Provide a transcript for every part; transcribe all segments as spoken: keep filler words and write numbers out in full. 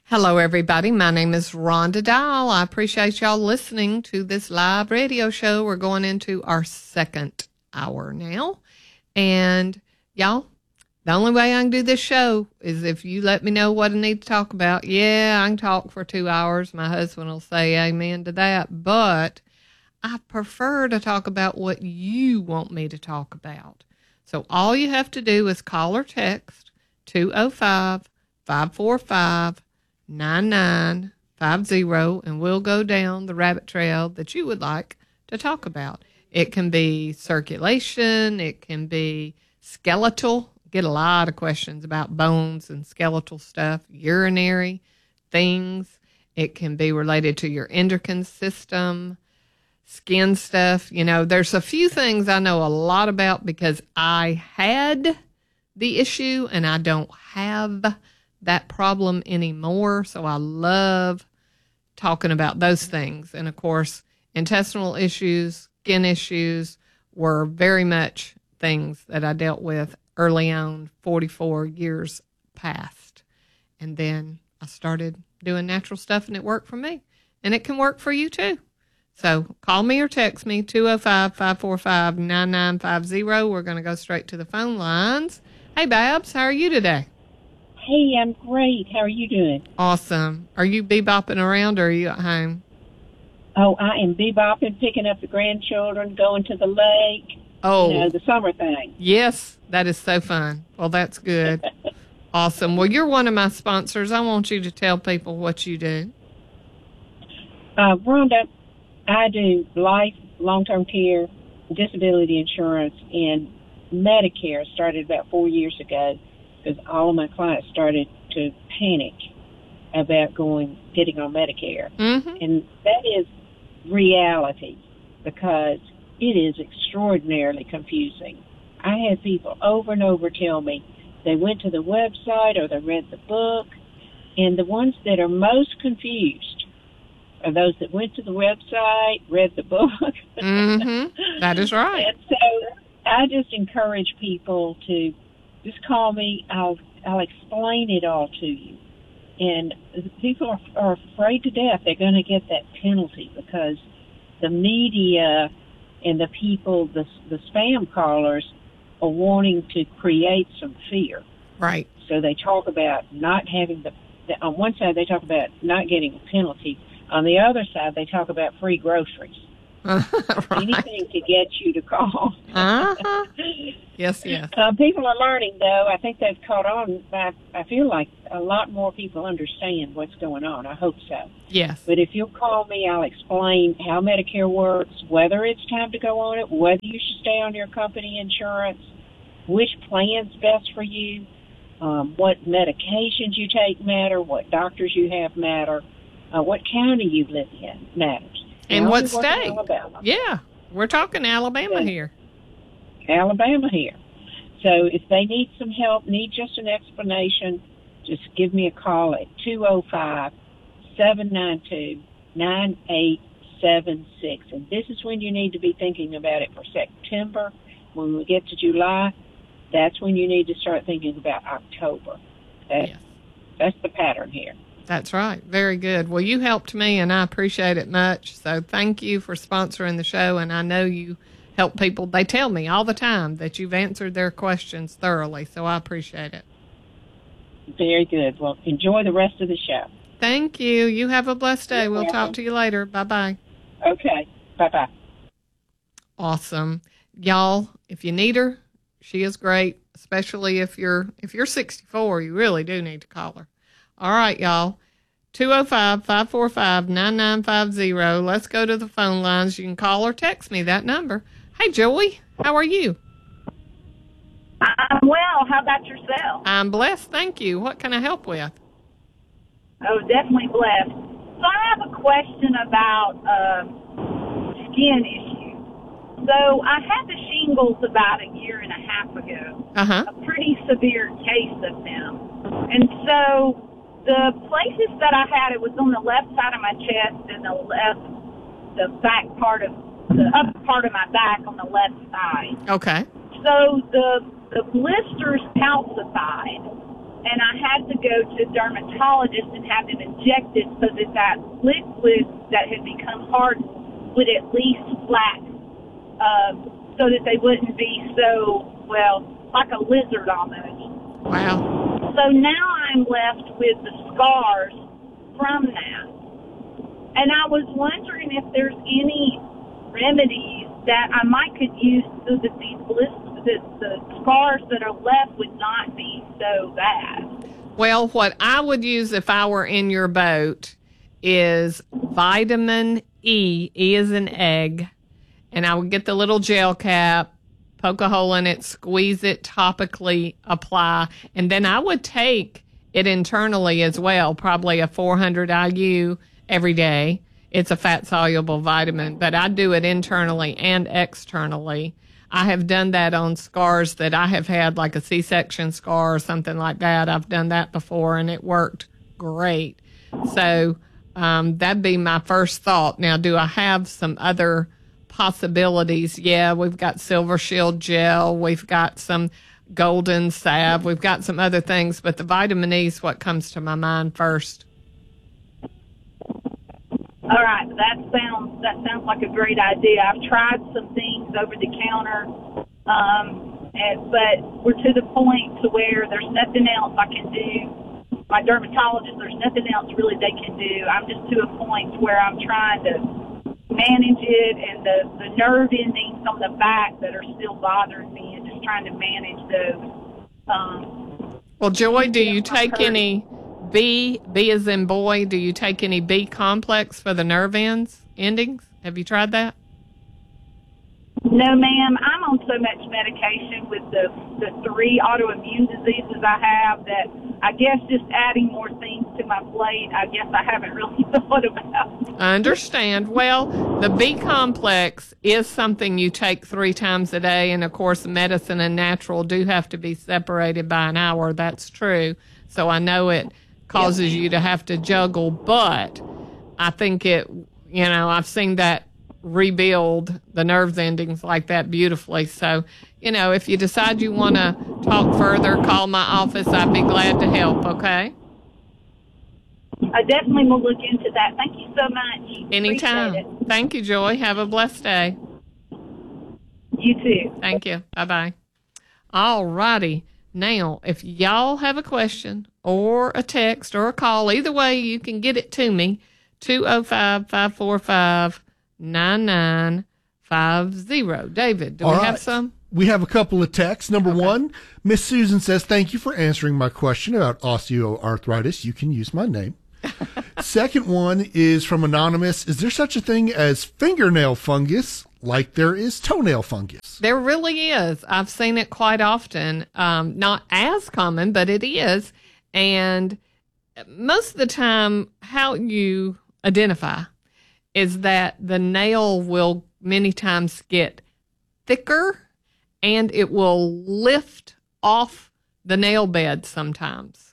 Hello, everybody. My name is Rhonda Dial. I appreciate y'all listening to this live radio show. We're going into our second hour now. And y'all, the only way I can do this show is if you let me know what I need to talk about. Yeah, I can talk for two hours. My husband will say amen to that. But I prefer to talk about what you want me to talk about. So all you have to do is call or text two oh five, five four five, nine nine five zero, and we'll go down the rabbit trail that you would like to talk about. It can be circulation. It can be skeletal. Get a lot of questions about bones and skeletal stuff, urinary things. It can be related to your endocrine system, skin stuff. You know, there's a few things I know a lot about because I had the issue and I don't have that problem anymore. So I love talking about those things. And of course, intestinal issues, skin issues were very much things that I dealt with early on, forty-four years past. And then I started doing natural stuff and it worked for me. And it can work for you too. So call me or text me, two oh five, five four five, nine nine five zero. We're going to go straight to the phone lines. Hey, Babs, how are you today? Hey, I'm great. How are you doing? Awesome. Are you bebopping around or are you at home? Oh, I am bebopping, picking up the grandchildren, going to the lake. Oh. You know, the summer thing. Yes, that is so fun. Well, that's good. Awesome. Well, you're one of my sponsors. I want you to tell people what you do. Uh, Rhonda, I do life, long-term care, disability insurance, and Medicare. Started about four years ago because all of my clients started to panic about going, getting on Medicare. Mm-hmm. And that is reality because it is extraordinarily confusing. I had people over and over tell me they went to the website or they read the book, and the ones that are most confused are those that went to the website, read the book. Mm-hmm. That is right. And so I just encourage people to just call me. I'll I'll explain it all to you. And people are, are afraid to death they're going to get that penalty because the media and the people, the the spam callers, are wanting to create some fear. Right. So they talk about not having the, the on one side they talk about not getting a penalty. On the other side, they talk about free groceries. Right. Anything to get you to call. Uh-huh. Yes, yes. Uh, people are learning, though. I think they've caught on. I, I feel like a lot more people understand what's going on. I hope so. Yes. But if you'll call me, I'll explain how Medicare works, whether it's time to go on it, whether you should stay on your company insurance, which plan's best for you, um, what medications you take matter, what doctors you have matter, uh, what county you live in matters. And I what only work in state? Alabama. Yeah, we're talking Alabama Yeah. here. Alabama here. So if they need some help, need just an explanation, just give me a call at two oh five, seven nine two, nine eight seven six. And this is when you need to be thinking about it for September. When we get to July, that's when you need to start thinking about October. That, Yes. That's the pattern here. That's right. Very good. Well, you helped me, and I appreciate it much. So thank you for sponsoring the show, and I know you help people. They tell me all the time that you've answered their questions thoroughly, so I appreciate it. Very good. Well, enjoy the rest of the show. Thank you. You have a blessed day. You're We'll welcome. talk to you later. Bye-bye. Okay. Bye-bye. Awesome. Y'all, if you need her, she is great, especially if you're if you're sixty-four, you really do need to call her. All right, y'all. two oh five, five four five, nine nine five zero. Let's go to the phone lines. You can call or text me that number. Hey, Joey, how are you? I'm well. How about yourself? I'm blessed, thank you. What can I help with? Oh, definitely blessed. So I have a question about uh, skin issues. So I had the shingles about a year and a half ago, Uh-huh. a pretty severe case of them. And so the places that I had, it was on the left side of my chest and the left, the back part of, the upper part of my back on the left side. Okay. So the the blisters calcified, and I had to go to a dermatologist and have them injected so that that liquid that had become hard would at least flat, uh, so that they wouldn't be so, well, like a lizard almost. Wow. So now I'm left with the scars from that. And I was wondering if there's any remedies that I might could use so that these blisters, the, the scars that are left would not be so bad. Well, what I would use if I were in your boat is vitamin E, E is an egg, and I would get the little gel cap, poke a hole in it, squeeze it, topically apply, and then I would take it internally as well, probably a four hundred I U every day. It's a fat-soluble vitamin, but I do it internally and externally. I have done that on scars that I have had, like a C-section scar or something like that. I've done that before, and it worked great. So um, that'd be my first thought. Now, do I have some other possibilities? Yeah, we've got Silver Shield gel. We've got some golden salve. We've got some other things, but the vitamin E is what comes to my mind first. All right, that sounds that sounds like a great idea. I've tried some things over the counter, um, and, but we're to the point to where there's nothing else I can do. My dermatologist, there's nothing else really they can do. I'm just to a point where I'm trying to manage it, and the, the nerve endings on the back that are still bothering me, and just trying to manage those. Um, well, Joy, do you take any B, B as in boy, do you take any B complex for the nerve ends, endings? Have you tried that? No, ma'am. I'm on so much medication with the, the three autoimmune diseases I have that I guess just adding more things to my plate, I guess I haven't really thought about. I understand. Well, the B complex is something you take three times a day, and of course medicine and natural do have to be separated by an hour. That's true. So I know it causes you to have to juggle, but I think it, you know, I've seen that rebuild the nerve endings like that beautifully. So, you know, if you decide you want to talk further, call my office. I'd be glad to help, okay? I definitely will look into that. Thank you so much. Anytime. Thank you, Joy. Have a blessed day. You too. Thank you. Bye-bye. All righty. Now, if y'all have a question or a text or a call, either way, you can get it to me, two oh five, five four five, nine nine five zero. David, do All we right. have some? We have a couple of texts. Number Okay. one, Miss Susan says, thank you for answering my question about osteoarthritis. You can use my name. Second one is from Anonymous. Is there such a thing as fingernail fungus like there is toenail fungus? There really is. I've seen it quite often. Um, not as common, but it is. And most of the time, how you identify is that the nail will many times get thicker, and it will lift off the nail bed sometimes.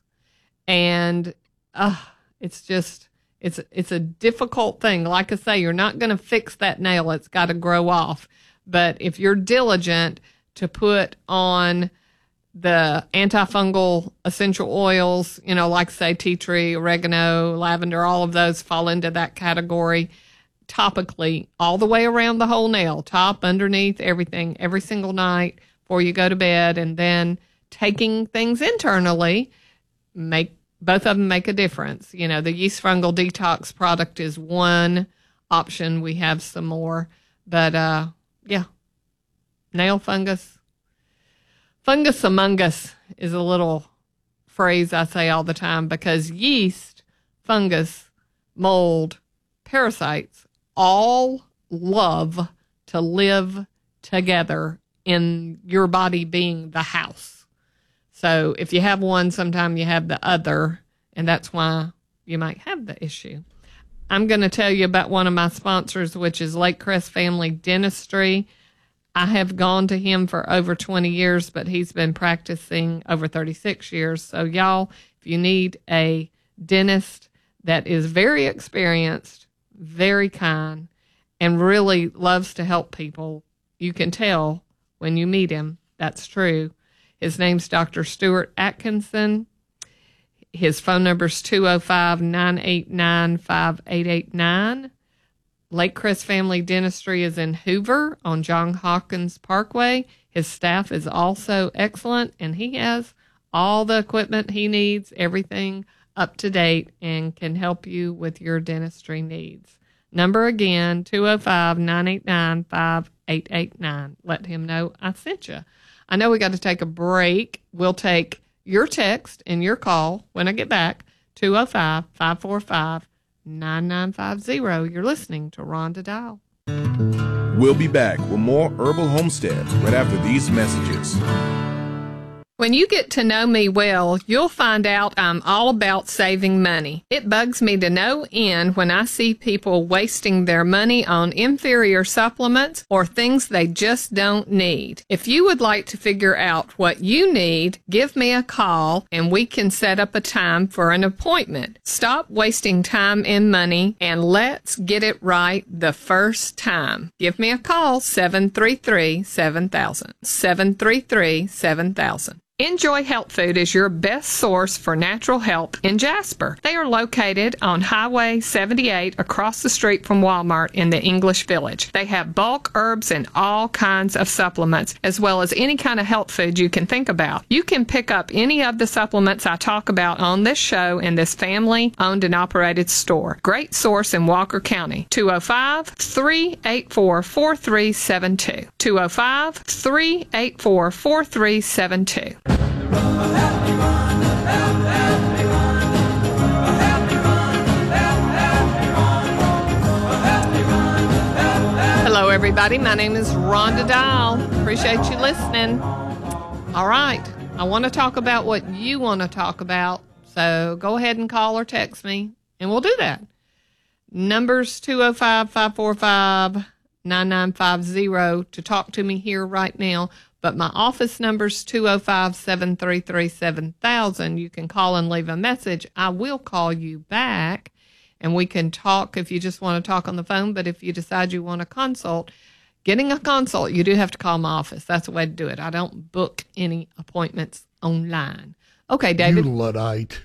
And uh, it's just, it's, it's a difficult thing. Like I say, you're not going to fix that nail. It's got to grow off. But if you're diligent to put on the antifungal essential oils, you know, like say tea tree, oregano, lavender, all of those fall into that category, topically all the way around the whole nail, top, underneath, everything, every single night before you go to bed, and then taking things internally, make both of them make a difference. You know, the yeast fungal detox product is one option. We have some more, but uh, yeah, nail fungus. Fungus among us is a little phrase I say all the time, because yeast, fungus, mold, parasites all love to live together in your body being the house. So if you have one, sometimes you have the other, and that's why you might have the issue. I'm going to tell you about one of my sponsors, which is Lake Crest Family Dentistry. I have gone to him for over twenty years, but he's been practicing over thirty-six years. So y'all, if you need a dentist that is very experienced, very kind, and really loves to help people, you can tell when you meet him. That's true. His name's Doctor Stuart Atkinson. His phone number is two oh five, nine eight nine, five eight eight nine. Lakecrest Family Dentistry is in Hoover on John Hawkins Parkway. His staff is also excellent, and he has all the equipment he needs, everything up to date, and can help you with your dentistry needs. Number again, two oh five, nine eight nine, five eight eight nine. Let him know I sent you. I know we got to take a break. We'll take your text and your call when I get back, two oh five, five four five, nine nine five zero. You're listening to Rhonda Dial. We'll be back with more Herbal Homestead right after these messages. When you get to know me well, you'll find out I'm all about saving money. It bugs me to no end when I see people wasting their money on inferior supplements or things they just don't need. If you would like to figure out what you need, give me a call and we can set up a time for an appointment. Stop wasting time and money and let's get it right the first time. Give me a call, seven three three, seven thousand, seven three three, seven thousand. Enjoy Health Food is your best source for natural health in Jasper. They are located on Highway seventy-eight across the street from Walmart in the English Village. They have bulk herbs and all kinds of supplements, as well as any kind of health food you can think about. You can pick up any of the supplements I talk about on this show in this family-owned and operated store. Great source in Walker County. two oh five, three eight four, four three seven two. two oh five, three eight four, four three seven two. Hello, everybody. My name is Rhonda Dial. Appreciate you listening. All right. I want to talk about what you want to talk about. So go ahead and call or text me, and we'll do that. Number's two oh five, five four five, nine nine five zero to talk to me here right now. But my office number's two oh five, seven three three, seven thousand. You can call and leave a message. I will call you back, and we can talk if you just want to talk on the phone. But if you decide you want a consult, getting a consult, you do have to call my office. That's the way to do it. I don't book any appointments online. Okay, David. You Luddite.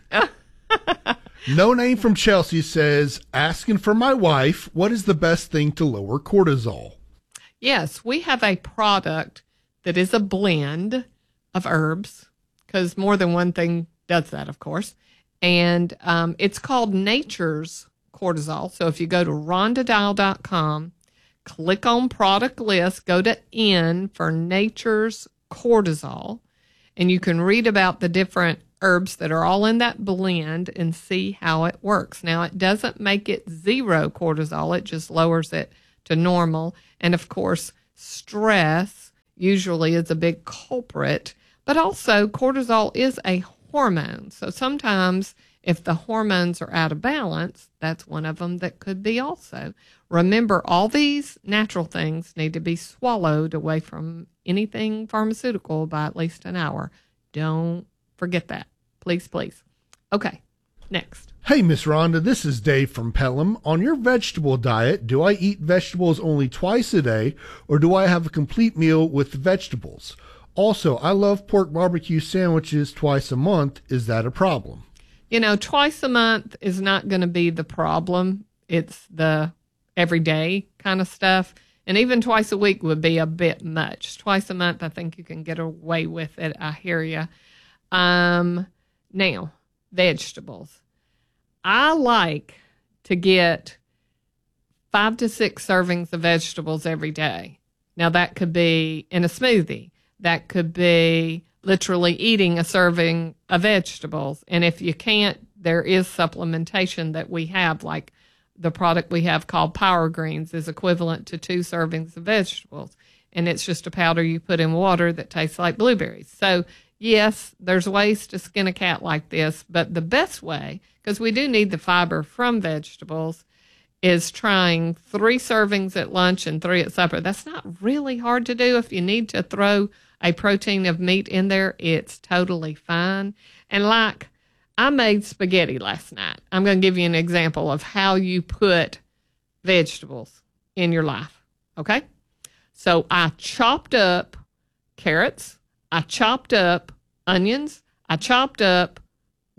No Name from Chelsea says, asking for my wife, what is the best thing to lower cortisol? Yes, we have a product that is a blend of herbs, because more than one thing does that, of course. And um, it's called Nature's Cortisol. So if you go to rhonda dial dot com, click on product list, go to N for Nature's Cortisol, and you can read about the different herbs that are all in that blend and see how it works. Now, it doesn't make it zero cortisol. It just lowers it to normal. And, of course, stress usually is a big culprit, but also cortisol is a hormone. So sometimes if the hormones are out of balance, that's one of them that could be also. Remember, all these natural things need to be swallowed away from anything pharmaceutical by at least an hour. Don't forget that. Please, please. Okay, next. Hey, Miss Rhonda, this is Dave from Pelham. On your vegetable diet, do I eat vegetables only twice a day, or do I have a complete meal with the vegetables? Also, I love pork barbecue sandwiches twice a month. Is that a problem? You know, twice a month is not going to be the problem. It's the everyday kind of stuff. And even twice a week would be a bit much. Twice a month, I think you can get away with it. I hear you. Um, now, vegetables. I like to get five to six servings of vegetables every day. Now, that could be in a smoothie. That could be literally eating a serving of vegetables. And if you can't, there is supplementation that we have, like the product we have called Power Greens is equivalent to two servings of vegetables. And it's just a powder you put in water that tastes like blueberries. So, yes, there's ways to skin a cat like this, but the best way, because we do need the fiber from vegetables, is trying three servings at lunch and three at supper. That's not really hard to do. If you need to throw a protein of meat in there, it's totally fine. And like I made spaghetti last night. I'm going to give you an example of how you put vegetables in your life, okay? So I chopped up carrots. I chopped up onions. I chopped up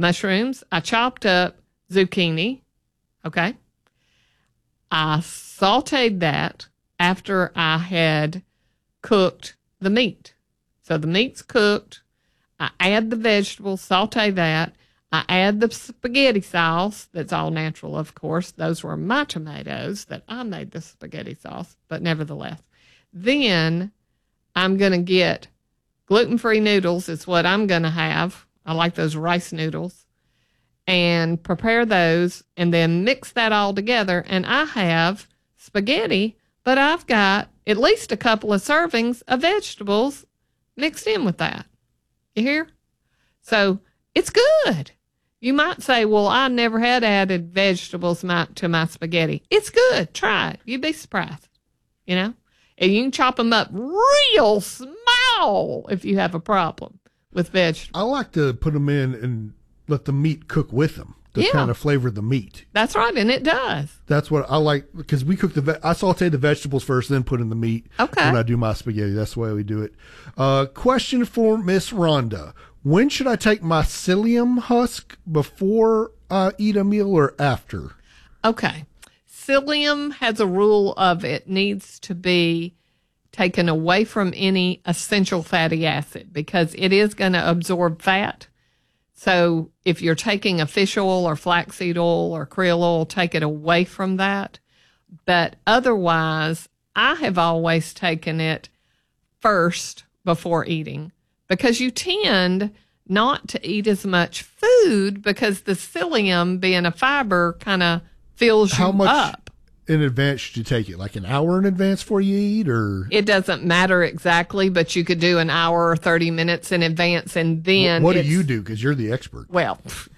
mushrooms. I chopped up zucchini. Okay. I sauteed that after I had cooked the meat. So the meat's cooked. I add the vegetables, saute that. I add the spaghetti sauce. That's all natural, of course. Those were my tomatoes that I made the spaghetti sauce, but nevertheless. Then I'm going to get gluten-free noodles is what I'm going to have. I like those rice noodles. And prepare those and then mix that all together. And I have spaghetti, but I've got at least a couple of servings of vegetables mixed in with that. You hear? So it's good. You might say, well, I never had added vegetables my, to my spaghetti. It's good. Try it. You'd be surprised. You know? And you can chop them up real small if you have a problem with vegetables. I like to put them in and let the meat cook with them to Yeah. kind of flavor the meat. That's right, and it does. That's what I like, because we cook the, ve- I saute the vegetables first, then put in the meat. Okay. When I do my spaghetti. That's the way we do it. Uh, question for Miss Rhonda. When should I take my psyllium husk, before I eat a meal or after? Okay. Psyllium has a rule of it needs to be taken away from any essential fatty acid because it is going to absorb fat. So if you're taking a fish oil or flaxseed oil or krill oil, take it away from that. But otherwise, I have always taken it first before eating because you tend not to eat as much food because the psyllium, being a fiber, kind of fills you How much up. in advance should you take it? Like an hour in advance before you eat, or It doesn't matter exactly, but you could do an hour or thirty minutes in advance, and then what do it's- you do? Because you're the expert. Well,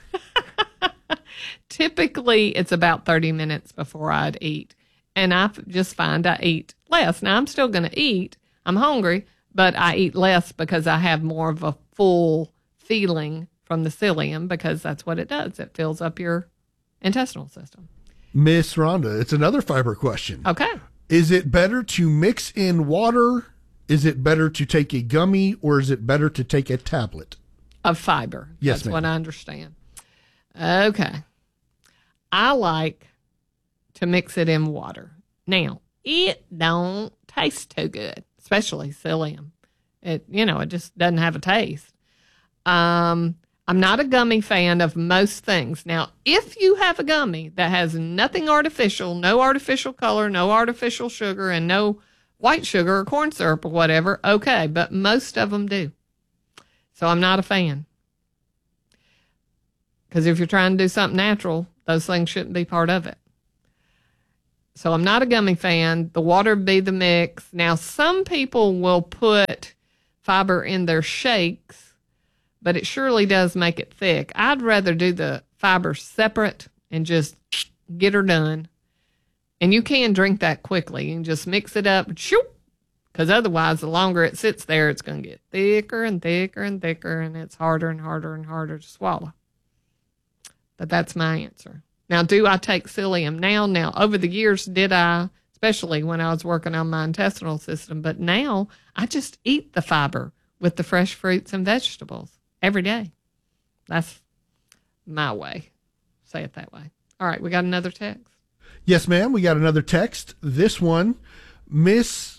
typically it's about thirty minutes before I'd eat, and I f- just find I eat less. Now I'm still going to eat. I'm hungry, but I eat less because I have more of a full feeling from the psyllium because that's what it does. It fills up your intestinal system. Miss Rhonda, it's another fiber question. Okay. Is it better to mix in water? Is it better to take a gummy, or is it better to take a tablet? Of fiber. Yes, That's ma'am. what I understand. Okay. I like to mix it in water. Now, it don't taste too good, especially psyllium. It, you know, it just doesn't have a taste. Um, I'm not a gummy fan of most things. Now, if you have a gummy that has nothing artificial, no artificial color, no artificial sugar, and no white sugar or corn syrup or whatever, okay, but most of them do. So I'm not a fan. Because if you're trying to do something natural, those things shouldn't be part of it. So I'm not a gummy fan. The water would be the mix. Now, some people will put fiber in their shakes, but it surely does make it thick. I'd rather do the fiber separate and just get her done. And you can drink that quickly. You can just mix it up, because otherwise, the longer it sits there, it's going to get thicker and thicker and thicker, and it's harder and harder and harder to swallow. But that's my answer. Now, do I take psyllium now? Now, over the years, did I, especially when I was working on my intestinal system, but now I just eat the fiber with the fresh fruits and vegetables every day. That's my way. Say it that way. All right, we got another text. Yes, ma'am. We got another text. This one, Miss.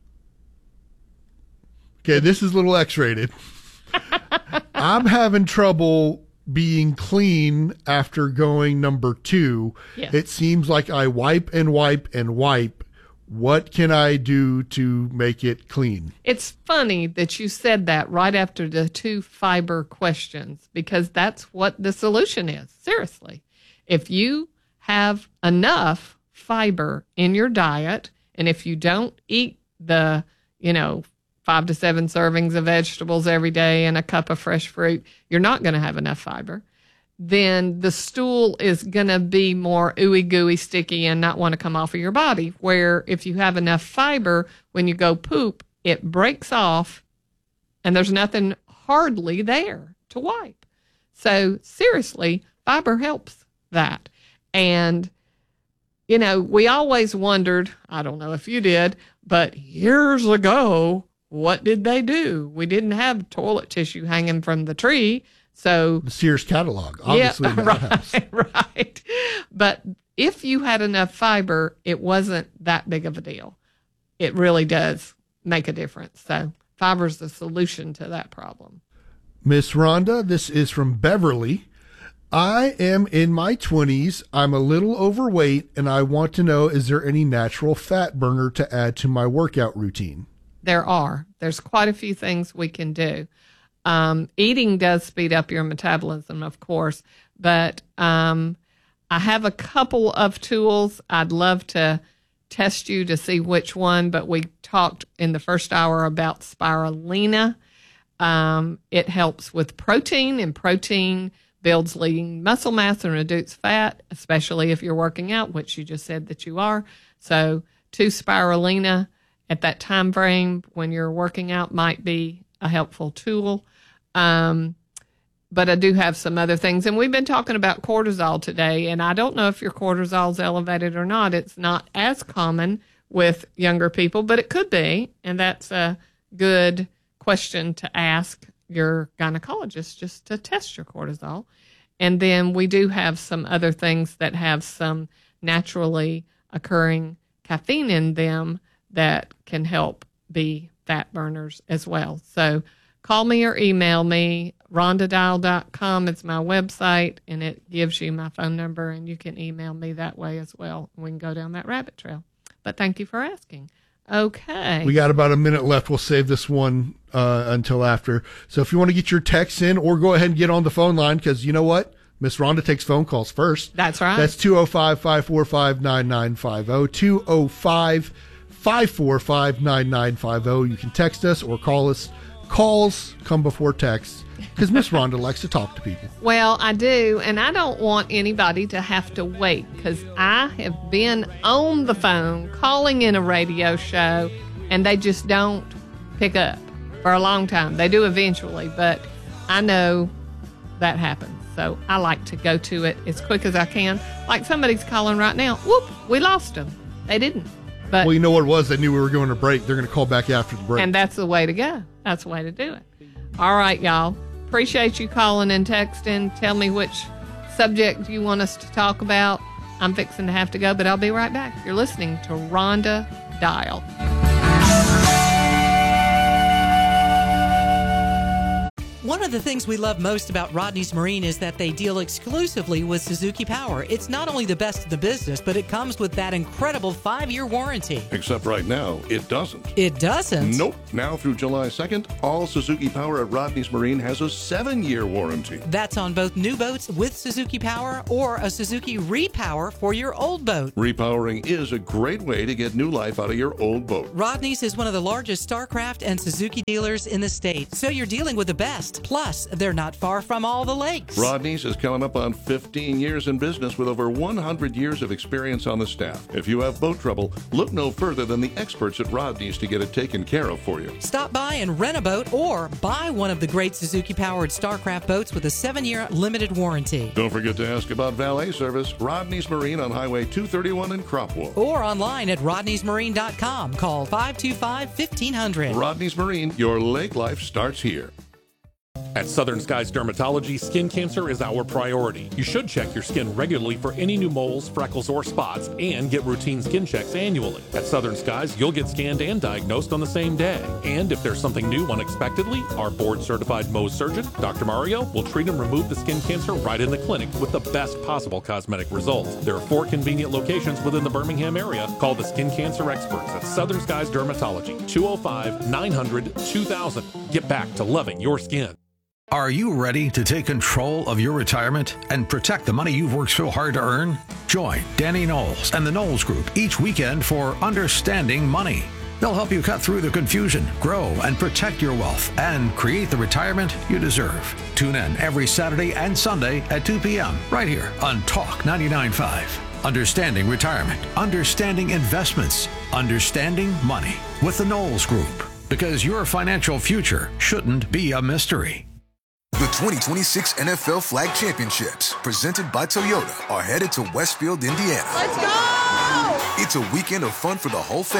Okay, this is a little X-rated. I'm having trouble being clean after going number two. Yes. It seems like I wipe and wipe and wipe. What can I do to make it clean? It's funny that you said that right after the two fiber questions, because that's what the solution is. Seriously. If you have enough fiber in your diet, and if you don't eat the, you know, five to seven servings of vegetables every day and a cup of fresh fruit, you're not going to have enough fiber. Then the stool is going to be more ooey gooey, sticky, and not want to come off of your body. Where if you have enough fiber, when you go poop, it breaks off and there's nothing hardly there to wipe. So seriously, fiber helps that. And, you know, we always wondered, I don't know if you did, but years ago, what did they do? We didn't have toilet tissue hanging from the tree. So the Sears catalog, obviously. Yeah, in that right, house. right. But if you had enough fiber, it wasn't that big of a deal. It really does make a difference. So fiber is the solution to that problem. Miss Rhonda, this is from Beverly. I am in my twenties. I'm a little overweight, and I want to know, is there any natural fat burner to add to my workout routine? There are. There's quite a few things we can do. Um, eating does speed up your metabolism, of course, but um, I have a couple of tools. I'd love to test you to see which one, but we talked in the first hour about spirulina. Um, it helps with protein, and protein builds lean muscle mass and reduces fat, especially if you're working out, which you just said that you are. So two spirulina at that time frame when you're working out might be a helpful tool. Um, but I do have some other things. And we've been talking about cortisol today, and I don't know if your cortisol is elevated or not. It's not as common with younger people, but it could be. And that's a good question to ask your gynecologist, just to test your cortisol. And then we do have some other things that have some naturally occurring caffeine in them that can help be fat burners as well. So call me or email me. Rhonda Dial dot com is my website, and it gives you my phone number, and you can email me that way as well. We can go down that rabbit trail. But thank you for asking. Okay. We got about a minute left. We'll save this one uh, until after. So if you want to get your texts in, or go ahead and get on the phone line, because you know what? Miss Rhonda takes phone calls first. That's right. That's two oh five, five four five, nine nine five oh, two oh five, five four five, nine nine five oh. You can text us or call us. Calls come before texts, because Miss Rhonda likes to talk to people. Well, I do, and I don't want anybody to have to wait, because I have been on the phone calling in a radio show, and they just don't pick up for a long time. They do eventually, but I know that happens. So I like to go to it as quick as I can. Like somebody's calling right now. Whoop, we lost them. They didn't. But, well, you know what it was? They knew we were going to break. They're going to call back after the break. And that's the way to go. That's the way to do it. All right, y'all. Appreciate you calling and texting. Tell me which subject you want us to talk about. I'm fixing to have to go, but I'll be right back. You're listening to Rhonda Dial. One of the things we love most about Rodney's Marine is that they deal exclusively with Suzuki Power. It's not only the best in the business, but it comes with that incredible five-year warranty. Except right now, it doesn't. It doesn't? Nope. Now through July second, all Suzuki Power at Rodney's Marine has a seven-year warranty. That's on both new boats with Suzuki Power or a Suzuki Repower for your old boat. Repowering is a great way to get new life out of your old boat. Rodney's is one of the largest StarCraft and Suzuki dealers in the state, so you're dealing with the best. Plus, they're not far from all the lakes. Rodney's is coming up on fifteen years in business with over one hundred years of experience on the staff. If you have boat trouble, look no further than the experts at Rodney's to get it taken care of for you. Stop by and rent a boat or buy one of the great Suzuki-powered StarCraft boats with a seven-year limited warranty. Don't forget to ask about valet service. Rodney's Marine on Highway two thirty-one in Cropwell. Or online at rodneys marine dot com. Call five two five, fifteen hundred. Rodney's Marine, your lake life starts here. At Southern Skies Dermatology, skin cancer is our priority. You should check your skin regularly for any new moles, freckles, or spots, and get routine skin checks annually. At Southern Skies, you'll get scanned and diagnosed on the same day. And if there's something new unexpectedly, our board-certified Mohs surgeon, Doctor Mario, will treat and remove the skin cancer right in the clinic with the best possible cosmetic results. There are four convenient locations within the Birmingham area. Call the skin cancer experts at Southern Skies Dermatology, two oh five, nine hundred, two thousand. Get back to loving your skin. Are you ready to take control of your retirement and protect the money you've worked so hard to earn? Join Danny Knowles and the Knowles Group each weekend for Understanding Money. They'll help you cut through the confusion, grow and protect your wealth, and create the retirement you deserve. Tune in every Saturday and Sunday at two p.m. right here on Talk ninety-nine point five. Understanding Retirement, Understanding Investments, Understanding Money with the Knowles Group. Because your financial future shouldn't be a mystery. The twenty twenty-six N F L Flag Championships, presented by Toyota, are headed to Westfield, Indiana. Let's go! It's a weekend of fun for the whole family.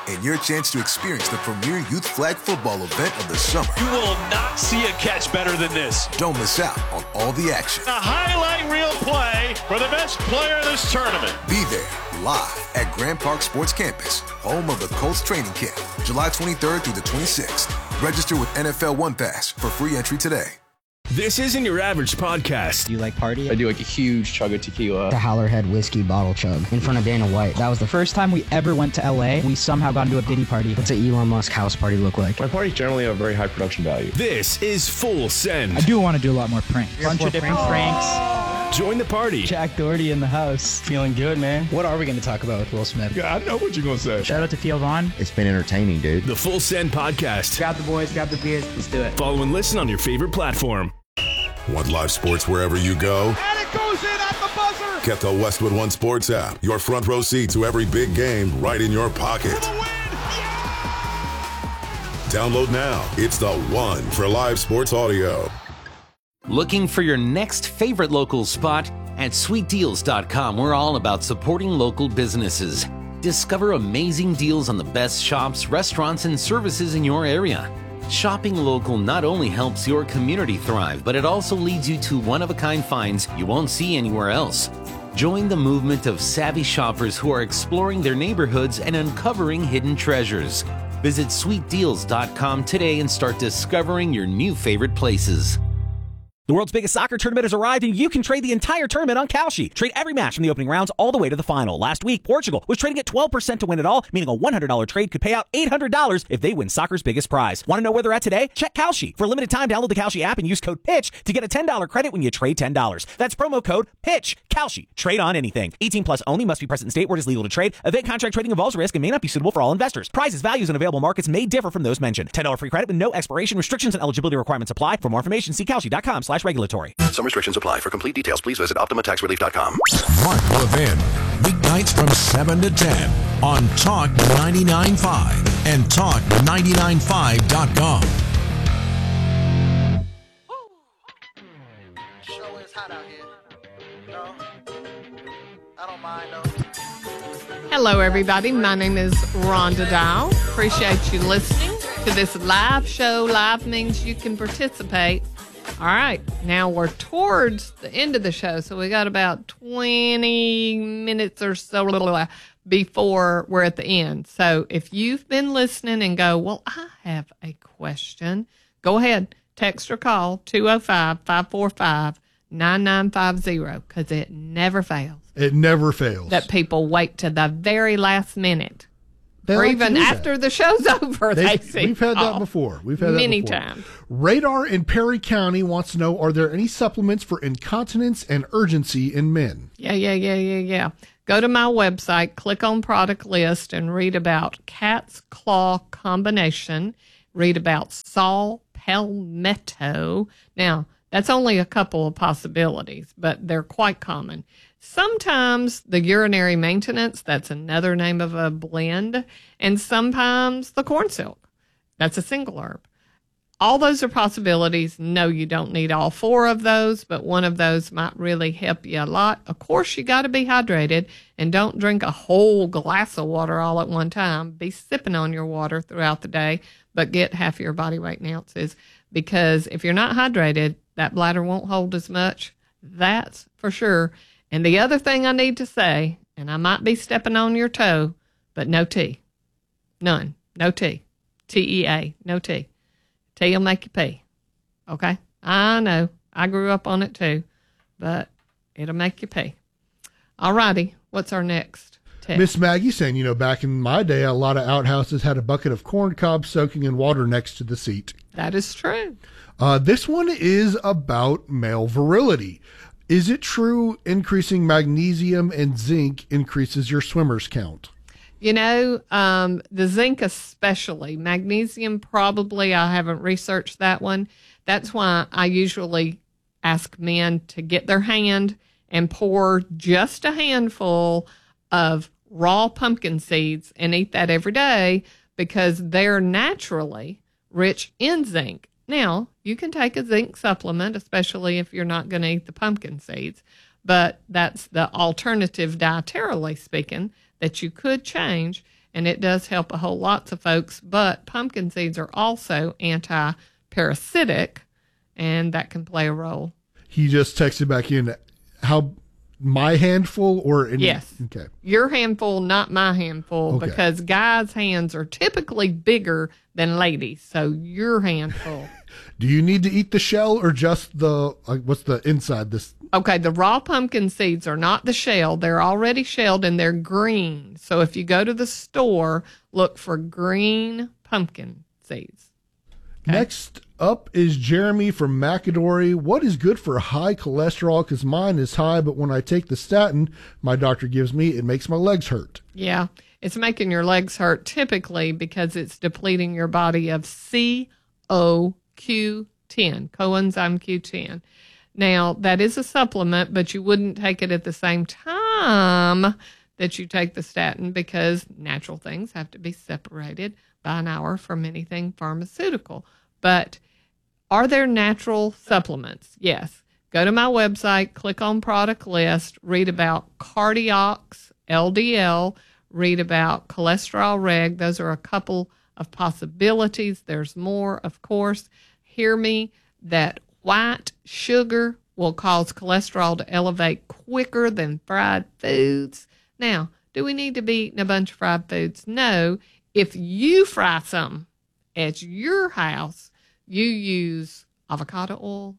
and your chance to experience the premier youth flag football event of the summer. You will not see a catch better than this. Don't miss out on all the action. A highlight reel play for the best player in this tournament. Be there live at Grand Park Sports Campus, home of the Colts training camp, July twenty-third through the twenty-sixth. Register with N F L One Pass for free entry today. This isn't your average podcast. Do you like party? I do like a huge chug of tequila. The Howlerhead whiskey bottle chug in front of Dana White. That was the first time we ever went to L A. We somehow got into a Diddy party. What's an Elon Musk house party look like? My parties generally have a very high production value. This is Full Send. I do want to do a lot more pranks. A bunch of different pranks. Join the party. Jack Doherty in the house. Feeling good, man. What are we going to talk about with Will Smith? Yeah, I know what you're going to say. Shout out to Theo Vaughn. It's been entertaining, dude. The Full Send podcast. Grab the boys, grab the beers. Let's do it. Follow and listen on your favorite platform. Want live sports wherever you go? And it goes in at the buzzer! Get the Westwood One Sports app. Your front row seat to every big game right in your pocket. Download now. It's the one for live sports audio. Looking for your next favorite local spot? At sweet deals dot com, we're all about supporting local businesses. Discover amazing deals on the best shops, restaurants, and services in your area. Shopping local not only helps your community thrive, but it also leads you to one-of-a-kind finds you won't see anywhere else. Join the movement of savvy shoppers who are exploring their neighborhoods and uncovering hidden treasures. Visit sweet deals dot com today and start discovering your new favorite places. The world's biggest soccer tournament has arrived, and you can trade the entire tournament on Kalshi. Trade every match from the opening rounds all the way to the final. Last week, Portugal was trading at twelve percent to win it all, meaning a one hundred dollars trade could pay out eight hundred dollars if they win soccer's biggest prize. Want to know where they're at today? Check Kalshi. For a limited time, download the Kalshi app and use code PITCH to get a ten dollars credit when you trade ten dollars. That's promo code PITCH. Kalshi. Trade on anything. eighteen plus only. Must be present in state where it is legal to trade. Event contract trading involves risk and may not be suitable for all investors. Prizes, values, and available markets may differ from those mentioned. ten dollars free credit with no expiration. Restrictions and eligibility requirements apply. For more information, see kalshi dot com slash regulatory. Some restrictions apply. For complete details, please visit optima tax relief dot com. Mark Levin, weeknights from seven to ten on Talk ninety-nine point five and talk ninety-nine five dot com. Show is hot out here. No, I don't mind though. Hello, everybody. My name is Rhonda Dow. Appreciate you listening to this live show. Live means you can participate. All right, now we're towards the end of the show, so we got about twenty minutes or so before we're at the end. So if you've been listening and go, well, I have a question, go ahead, text or call two oh five, five four five, nine nine five zero, because it never fails. It never fails. That people wait to the very last minute. They or like even after that. the show's over, they, they say, We've had that oh, before. We've had many that before. times. Radar in Perry County wants to know, are there any supplements for incontinence and urgency in men? Yeah, yeah, yeah, yeah, yeah. Go to my website, click on product list, and read about Cat's Claw Combination. Read about Saw Palmetto. Now, that's only a couple of possibilities, but they're quite common. Sometimes the urinary maintenance, that's another name of a blend, and sometimes the corn silk, that's a single herb. All those are possibilities. No, you don't need all four of those, but one of those might really help you a lot. Of course, you got to be hydrated, and don't drink a whole glass of water all at one time. Be sipping on your water throughout the day, but get half your body weight in ounces, because if you're not hydrated, that bladder won't hold as much. That's for sure. And the other thing I need to say, and I might be stepping on your toe, but no tea. None. No tea. T E A. No tea. Tea will make you pee. Okay? I know. I grew up on it too, but it'll make you pee. All righty. What's our next tip? Miss Maggie saying, you know, back in my day, a lot of outhouses had a bucket of corn cobs soaking in water next to the seat. That is true. Uh, this one is about male virility. Is it true increasing magnesium and zinc increases your swimmer's count? You know, um, the zinc especially. Magnesium probably, I haven't researched that one. That's why I usually ask men to get their hand and pour just a handful of raw pumpkin seeds and eat that every day, because they're naturally rich in zinc. Now, you can take a zinc supplement, especially if you're not going to eat the pumpkin seeds, but that's the alternative dietarily speaking that you could change. and it does help a whole lots of folks. But pumpkin seeds are also anti-parasitic, and that can play a role. He just texted back in, how my handful or any? Yes. Okay. Your handful, not my handful, Okay. because guys' hands are typically bigger than ladies. So your handful. Do you need to eat the shell or just the, like, what's the inside? This. Okay, the raw pumpkin seeds are not the shell. They're already shelled and they're green. So if you go to the store, look for green pumpkin seeds. Okay. Next up is Jeremy from Macadory. What is good for high cholesterol? Because mine is high, but when I take the statin my doctor gives me, it makes my legs hurt. Yeah, it's making your legs hurt typically because it's depleting your body of C O Q ten, coenzyme Q ten. Now, that is a supplement, but you wouldn't take it at the same time that you take the statin because natural things have to be separated by an hour from anything pharmaceutical. But are there natural supplements? Yes. Go to my website, click on product list, read about Cardiox, L D L, read about cholesterol reg. Those are a couple of possibilities. There's more, of course. Hear me, that white sugar will cause cholesterol to elevate quicker than fried foods. Now, do we need to be eating a bunch of fried foods? No. If you fry some at your house, you use avocado oil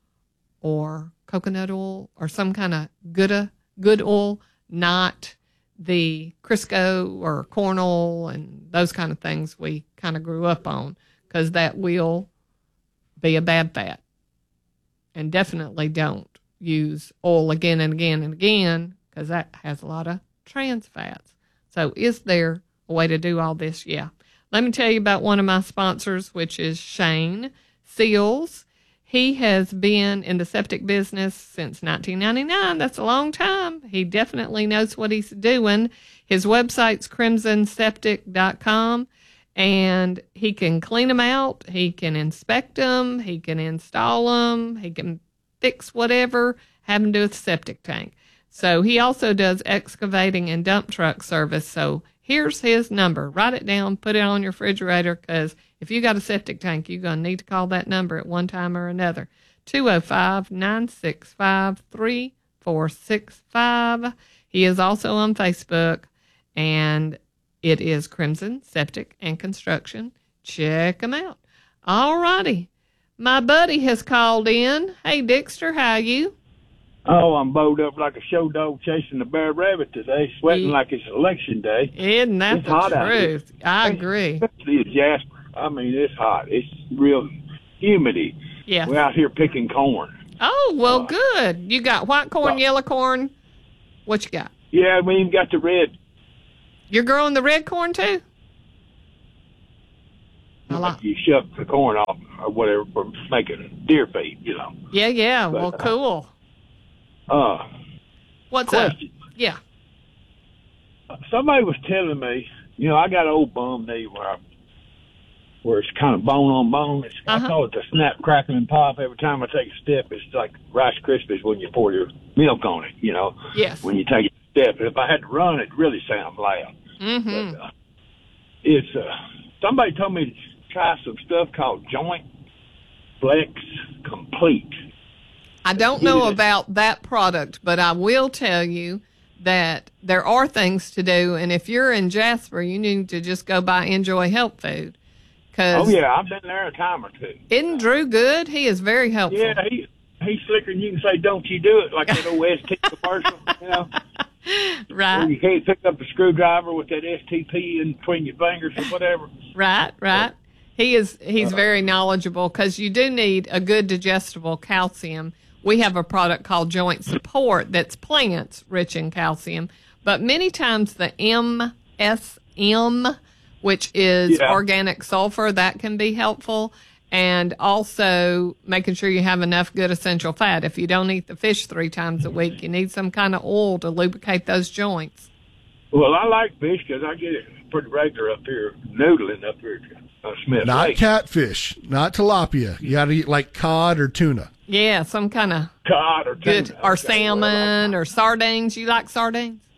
or coconut oil or some kind of good, good oil, not the Crisco or corn oil and those kind of things we kind of grew up on, because that will be a bad fat. And definitely don't use oil again and again and again, because that has a lot of trans fats. So is there a way to do all this? Yeah. Let me tell you about one of my sponsors, which is Shane Seals. He has been in the septic business since nineteen ninety-nine. That's a long time. He definitely knows what he's doing. His website's crimson septic dot com, and he can clean them out. He can inspect them. He can install them. He can fix whatever having to do with the septic tank. So he also does excavating and dump truck service. So here's his number. Write it down, put it on your refrigerator, because if you got a septic tank, you're going to need to call that number at one time or another. two oh five, nine six five, three four six five. He is also on Facebook, and it is Crimson Septic and Construction. Check him out. All righty. My buddy has called in. Hey, Dexter, how are you? Oh, I'm bowed up like a show dog chasing a bear rabbit today, sweating like it's election day. Isn't that it's the hot out here. truth? I agree. Especially in Jasper. I mean, it's hot. It's real humidity. Yeah. We're out here picking corn. Oh, well, good. You got white corn, yellow corn. What you got? Yeah, we even got the red. You're growing the red corn, too? I like- You shove the corn off or whatever for making deer feed, you know. Yeah, yeah. But, well, cool. Uh, What's question. up? Yeah. Somebody was telling me, you know, I got an old bum knee where I, where it's kind of bone on bone. It's, Uh-huh. I call it the snap, crackle, and pop. Every time I take a step, it's like Rice Krispies when you pour your milk on it, you know. Yes. When you take a step. And if I had to run, it really sounds loud. Mm-hmm. But, uh, it's, uh, somebody told me to try some stuff called Joint Flex Complete. I don't know about that product, but I will tell you that there are things to do. And if you're in Jasper, you need to just go by Enjoy Health Food. Oh, yeah, I've been there a time or two. Isn't Drew good? He is very helpful. Yeah, he, he's slicker than you can say, don't you do it, like that old S T commercial, you know? Right. Where you can't pick up a screwdriver with that S T P in between your fingers or whatever. Right, right. He is, he's Uh, very knowledgeable, because you do need a good digestible calcium. We have a product called Joint Support that's plants rich in calcium, but many times the M S M, which is Yeah. organic sulfur, that can be helpful. And also making sure you have enough good essential fat. If you don't eat the fish three times a week, you need some kind of oil to lubricate those joints. Well, I like fish because I get it pretty regular up here, noodling up here at uh, Smith Not Lake. catfish, not tilapia. You got to eat like cod or tuna. Yeah, some kind of Cod or good, tuna. or Okay, salmon or sardines. You like sardines?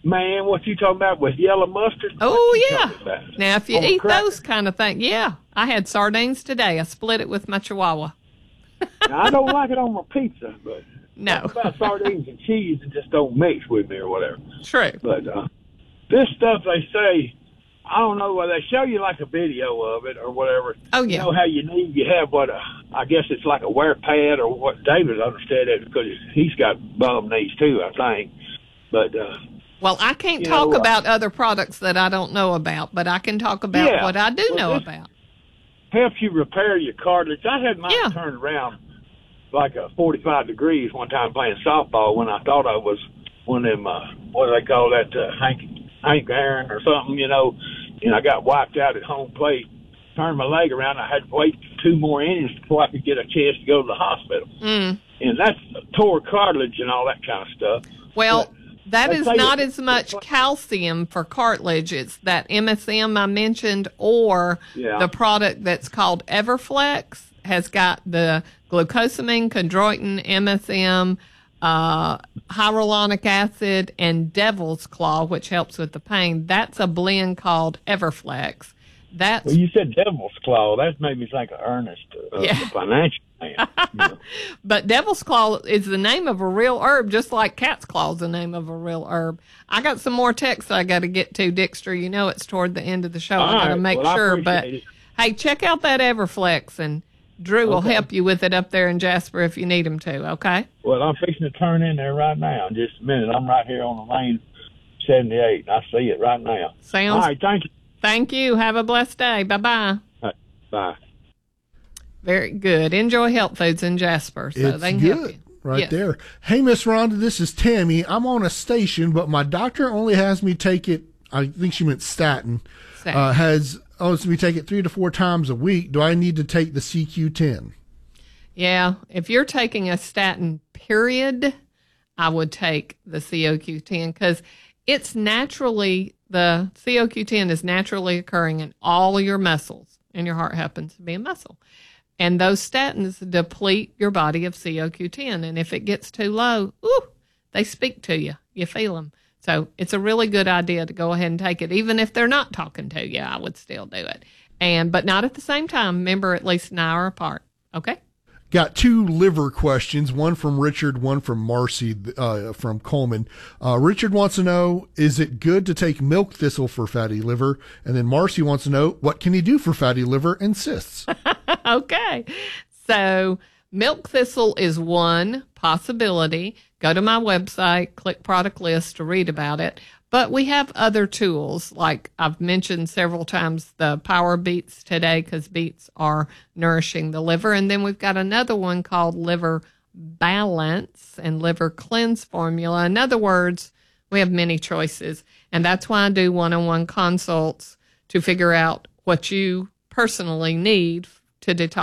Man, what you talking about with yellow mustard? Oh, yeah. Now, if you On eat crackers? those kind of things, yeah. I had sardines today. I split it with my Chihuahua. Now, I don't like it on my pizza, but no. about sardines and cheese, it just don't mix with me or whatever. True. But uh, this stuff they say, I don't know, well, they show you like a video of it or whatever. Oh, yeah. You know how you need, you have what, a, I guess it's like a wear pad or what. David understood it because he's got bum knees too, I think. But, uh, well, I can't you talk know, uh, about other products that I don't know about, but I can talk about Yeah. what I do Well, know this- about. helps you repair your cartilage. I had mine Yeah. turned around like a forty-five degrees one time playing softball when I thought I was one of them, uh, what do they call that, uh, Hank, Hank Aaron or something, you know, and I got wiped out at home plate, turned my leg around. I had to wait two more innings before I could get a chance to go to the hospital. Mm. And that's tore cartilage and all that kind of stuff. Well, that They is say not it- as much calcium for cartilage. It's that M S M I mentioned, or Yeah. the product that's called Everflex has got the glucosamine, chondroitin, M S M, uh, hyaluronic acid, and devil's claw, which helps with the pain. That's a blend called Everflex. That's Well, you said devil's claw. That made me think of Ernest, uh, Yeah. the financial man. But devil's claw is the name of a real herb, just like cat's claw is the name of a real herb. I got some more texts I got to get to, Dexter. You know it's toward the end of the show. All I got to right. make Well, I sure. But appreciate it. hey, check out that Everflex, and Drew will Okay. help you with it up there in Jasper if you need him to. Okay. Well, I'm fixing to turn in there right now. In just a minute. I'm right here on the lane seventy-eight. I see it right now. Sounds. All right. Thank you. Thank you. Have a blessed day. Bye bye. All right, bye. Very good. Enjoy Health Foods in Jasper, so It's they can help good you. right Yes. there. Hey, Miss Rhonda, this is Tammy. I'm on a station, but my doctor only has me take it. I think she meant statin. Statin. Uh, has owns me take it three to four times a week. Do I need to take the C Q ten? Yeah, if you're taking a statin, period, I would take the C O Q ten because it's naturally, the C O Q ten is naturally occurring in all of your muscles, and your heart happens to be a muscle. And those statins deplete your body of C O Q ten. And if it gets too low, ooh, they speak to you. You feel them. So it's a really good idea to go ahead and take it. Even if they're not talking to you, I would still do it. And but not at the same time. Remember, at least an hour apart. Okay? Got two liver questions, one from Richard, one from Marcy uh, from Coleman. Uh, Richard wants to know, is it good to take milk thistle for fatty liver? And then Marcy wants to know, what can he do for fatty liver and cysts? Okay. So milk thistle is one possibility. Go to my website, click product list to read about it. But we have other tools, like I've mentioned several times, the Power Beets today, because beets are nourishing the liver. And then we've got another one called Liver Balance and Liver Cleanse Formula. In other words, we have many choices. And that's why I do one-on-one consults to figure out what you personally need to detox